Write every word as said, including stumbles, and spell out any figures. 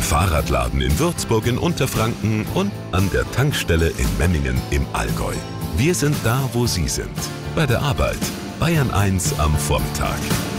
Fahrradladen in Würzburg in Unterfranken und an der Tankstelle in Memmingen im Allgäu. Wir sind da, wo Sie sind. Bei der Arbeit. Bayern eins am Vormittag.